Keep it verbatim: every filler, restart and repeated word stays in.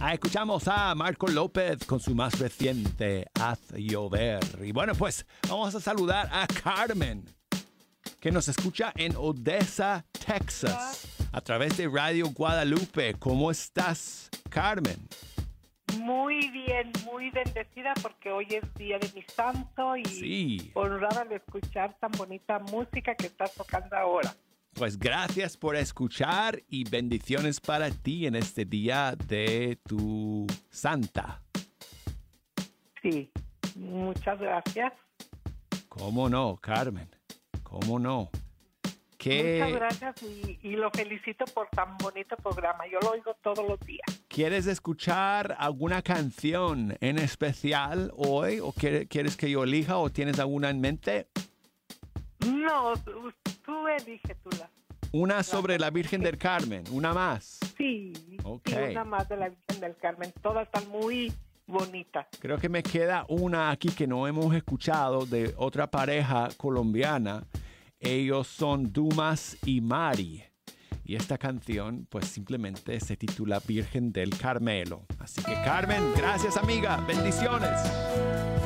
Ah, escuchamos a Marco López con su más reciente Haz Llover. Y bueno, pues vamos a saludar a Carmen, que nos escucha en Odessa, Texas, a través de Radio Guadalupe. ¿Cómo estás, Carmen? Muy bien, muy bendecida porque hoy es día de mi santo y sí. honrada de escuchar tan bonita música que estás tocando ahora. Pues gracias por escuchar y bendiciones para ti en este día de tu santa. Sí, muchas gracias. ¿Cómo no, Carmen? ¿Cómo no? ¿Qué... Muchas gracias y, y lo felicito por tan bonito programa. Yo lo oigo todos los días. ¿Quieres escuchar alguna canción en especial hoy? ¿O quieres que yo elija o tienes alguna en mente? No, tú, tú elige tú la. Una sobre la Virgen del Carmen, una más. Sí, okay. sí, una más de la Virgen del Carmen. Todas están muy bonitas. Creo que me queda una aquí que no hemos escuchado de otra pareja colombiana. Ellos son Dumas y Mari. Y esta canción pues simplemente se titula Virgen del Carmelo. Así que Carmen, gracias amiga, bendiciones.